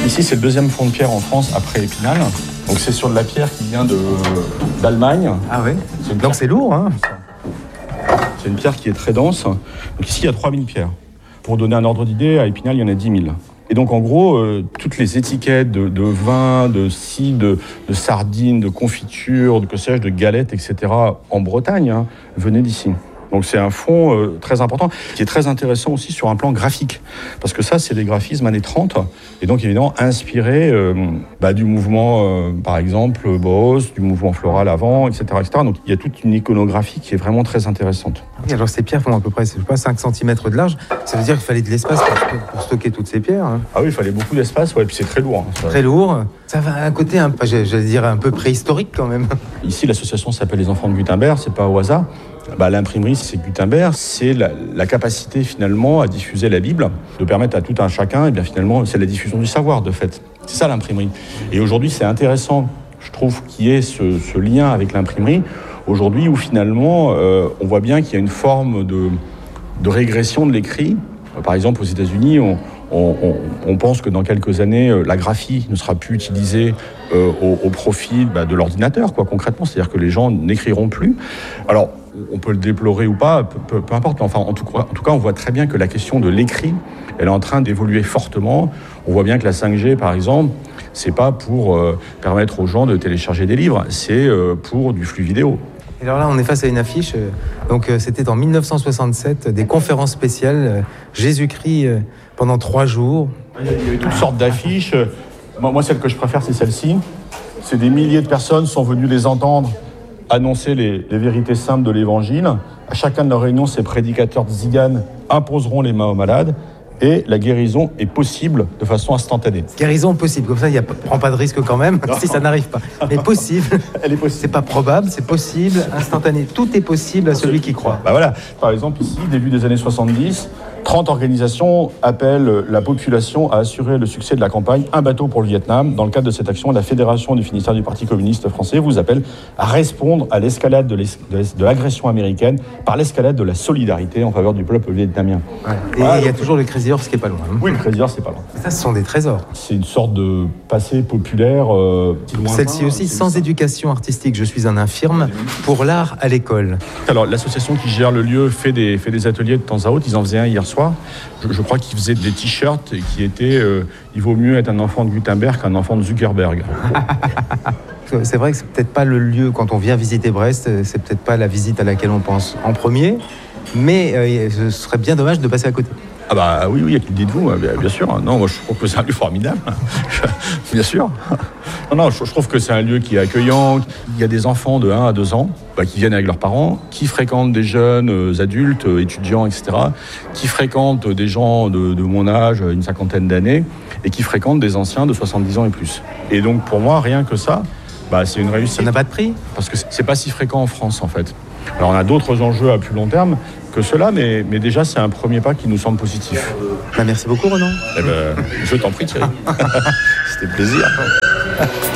Ici, c'est le deuxième fond de pierre en France après Épinal. Donc c'est sur de la pierre qui vient d'Allemagne. Ah oui. Donc c'est lourd, hein. C'est une pierre qui est très dense. Donc ici, il y a 3000 pierres. Pour donner un ordre d'idée, à Épinal, il y en a 10 000. Et donc, en gros, toutes les étiquettes de vin, de cidre, de sardines, de confitures, de galettes, etc., en Bretagne, venaient d'ici. Donc, c'est un fonds très important, qui est très intéressant aussi sur un plan graphique. Parce que ça, c'est des graphismes années 30, et donc, évidemment, inspirés du mouvement, par exemple, Bauhaus, du mouvement floral avant, etc., etc. Donc, il y a toute une iconographie qui est vraiment très intéressante. Et alors, ces pierres font à peu près, 5 cm de large. Ça veut dire qu'il fallait de l'espace pour stocker toutes ces pierres. Hein. Ah oui, il fallait beaucoup d'espace, ouais, et puis c'est très lourd. Très lourd. Ça va à un côté, j'allais dire, un peu préhistorique quand même. Ici, l'association s'appelle les Enfants de Gutenberg, c'est pas au hasard. L'imprimerie, c'est Gutenberg, c'est la capacité finalement à diffuser la Bible, de permettre à tout un chacun, et bien finalement, c'est la diffusion du savoir de fait. C'est ça l'imprimerie. Et aujourd'hui, c'est intéressant, je trouve, qu'il y ait ce lien avec l'imprimerie, aujourd'hui où finalement, on voit bien qu'il y a une forme de régression de l'écrit. Par exemple, aux États-Unis, on pense que dans quelques années, la graphie ne sera plus utilisée au profit de l'ordinateur, concrètement. C'est-à-dire que les gens n'écriront plus. Alors, on peut le déplorer ou pas, peu importe. Enfin, en tout cas, on voit très bien que la question de l'écrit, elle est en train d'évoluer fortement. On voit bien que la 5G, par exemple, c'est pas pour permettre aux gens de télécharger des livres, c'est pour du flux vidéo. Et alors là, on est face à une affiche. Donc, c'était en 1967, des conférences spéciales, Jésus-Christ pendant 3 jours. Il y avait toutes sortes d'affiches. Moi, celle que je préfère, c'est celle-ci. C'est des milliers de personnes sont venues les entendre annoncer les vérités simples de l'Évangile. À chacun de leurs réunions, ces prédicateurs tziganes imposeront les mains aux malades. Et la guérison est possible de façon instantanée. Guérison possible, comme ça, prend pas de risque quand même, si ça n'arrive pas. Mais possible. Elle est possible. C'est pas probable, c'est possible, instantané. Tout est possible à celui qui croit. Voilà. Par exemple, ici, début des années 70, 30 organisations appellent la population à assurer le succès de la campagne Un bateau pour le Vietnam. Dans le cadre de cette action, la Fédération des Finistères du Parti communiste français vous appelle à répondre à l'escalade de l'agression américaine par l'escalade de la solidarité en faveur du peuple vietnamien. Ouais. Et il y a toujours le Crazy Horse qui est pas loin. Oui, le Crazy Horse, c'est pas loin. Ça, ce sont des trésors. C'est une sorte de passé populaire. Celle-ci aussi, sans éducation artistique, je suis un infirme, pour l'art à l'école. Alors, l'association qui gère le lieu fait des ateliers de temps à autre. Ils en faisaient un hier soir. Je crois qu'ils faisaient des t-shirts qui étaient il vaut mieux être un enfant de Gutenberg qu'un enfant de Zuckerberg. C'est vrai que c'est peut-être pas le lieu, quand on vient visiter Brest, c'est peut-être pas la visite à laquelle on pense en premier, mais ce serait bien dommage de passer à côté. Ah bah oui, dites-vous, bien sûr. Non, moi je trouve que c'est un lieu formidable, bien sûr. Non, je trouve que c'est un lieu qui est accueillant. Il y a des enfants de 1 à 2 ans qui viennent avec leurs parents, qui fréquentent des jeunes adultes, étudiants, etc., qui fréquentent des gens de mon âge, une 50aine d'années, et qui fréquentent des anciens de 70 ans et plus. Et donc pour moi, rien que ça, c'est une réussite. Ça n'a pas de prix ? Parce que c'est pas si fréquent en France, en fait. Alors on a d'autres enjeux à plus long terme que cela, mais déjà c'est un premier pas qui nous semble positif. Merci beaucoup, Renan. Je t'en prie, Thierry. C'était plaisir.